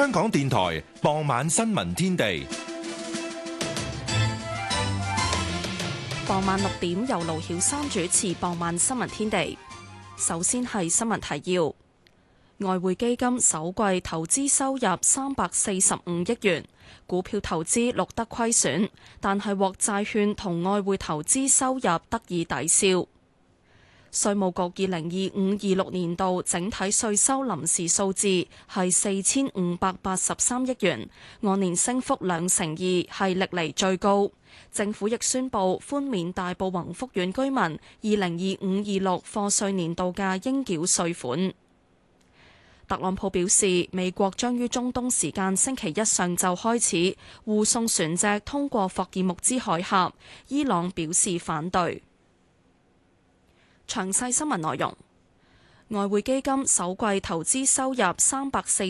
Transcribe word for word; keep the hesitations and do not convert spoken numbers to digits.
香港電台傍晚新聞天地。 傍晚六點由盧曉珊主持傍晚新聞天地。首先係新聞提要：外匯基金首季投資收入三百四十五億元，股票投資錄得虧損，但係獲債券同外匯投資收入得以抵消。稅務局二零二五二六年度整體稅收臨時數字係四千五百八十三億元，按年升幅兩成二，係歷嚟最高。政府亦宣布寬免大埔宏福苑居民二零二五二六課稅年度嘅應繳稅款。特朗普表示，美國將於中東時間星期一上晝開始護送船隻通過霍爾木茲海峽，伊朗表示反對。詳細新聞內容：外匯基金首季投資收入三百四